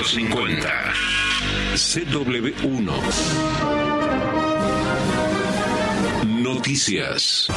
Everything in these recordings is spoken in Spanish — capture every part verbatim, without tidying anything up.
quinientos cincuenta. C W uno. Noticias.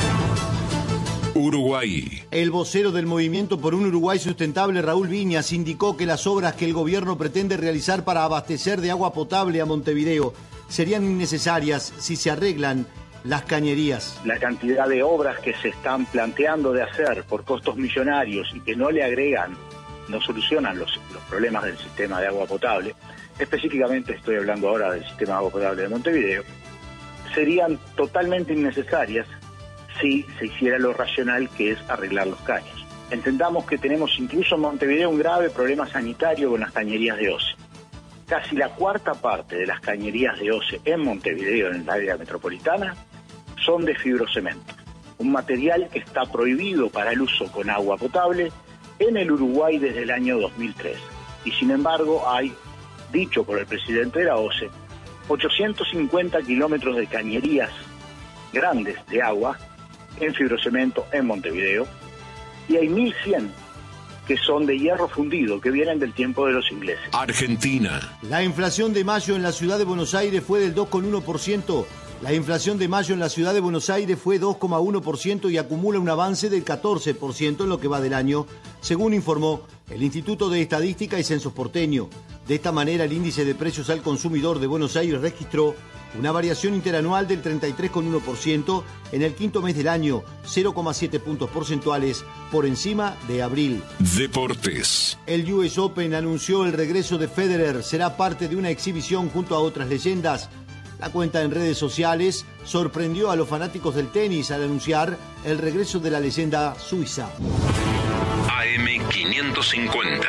Uruguay. El vocero del Movimiento por un Uruguay Sustentable, Raúl Viñas, indicó que las obras que el gobierno pretende realizar para abastecer de agua potable a Montevideo serían innecesarias si se arreglan las cañerías. La cantidad de obras que se están planteando de hacer por costos millonarios y que no le agregan, no solucionan los, los problemas del sistema de agua potable, específicamente estoy hablando ahora del sistema de agua potable de Montevideo, serían totalmente innecesarias si se hiciera lo racional, que es arreglar los caños. Entendamos que tenemos incluso en Montevideo un grave problema sanitario con las cañerías de OCE. Casi la cuarta parte de las cañerías de OCE en Montevideo, en el área metropolitana, son de fibrocemento, un material que está prohibido para el uso con agua potable en el Uruguay desde el año dos mil tres. Y sin embargo hay, dicho por el presidente de la OCE, ochocientos cincuenta kilómetros de cañerías grandes de agua en fibrocemento en Montevideo, y hay mil cien que son de hierro fundido, que vienen del tiempo de los ingleses. Argentina. La inflación de mayo en la ciudad de Buenos Aires fue del dos coma uno por ciento. La inflación de mayo en la ciudad de Buenos Aires fue dos coma uno por ciento y acumula un avance del catorce por ciento en lo que va del año, según informó el Instituto de Estadística y Censos porteño. De esta manera, el índice de precios al consumidor de Buenos Aires registró una variación interanual del treinta y tres coma uno por ciento en el quinto mes del año, cero coma siete puntos porcentuales por encima de abril. Deportes. El U S Open anunció el regreso de Federer. Será parte de una exhibición junto a otras leyendas. La cuenta en redes sociales sorprendió a los fanáticos del tenis al anunciar el regreso de la leyenda suiza. A M quinientos cincuenta.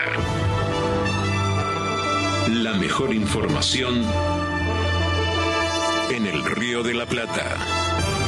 La mejor información en el Río de la Plata.